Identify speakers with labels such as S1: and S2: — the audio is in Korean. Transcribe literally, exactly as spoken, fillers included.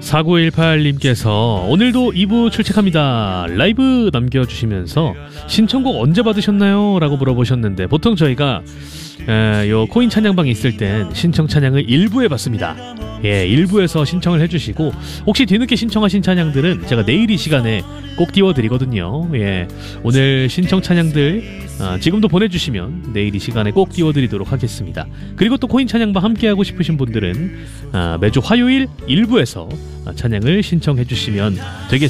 S1: 사구일팔님께서 오늘도 이 부 출첵합니다. 라이브 남겨주시면서 신청곡 언제 받으셨나요? 라고 물어보셨는데, 보통 저희가 에, 요 코인 찬양방 있을 땐 신청 찬양을 일부에 받습니다. 예, 일부에서 신청을 해주시고, 혹시 뒤늦게 신청하신 찬양들은 제가 내일 이 시간에 꼭 띄워드리거든요. 예, 오늘 신청 찬양들 아, 지금도 보내주시면 내일 이 시간에 꼭 띄워드리도록 하겠습니다. 그리고 또 코인 찬양방 함께하고 싶으신 분들은 아, 매주 화요일 일부에서 찬양을 신청해주시면 되겠습니다.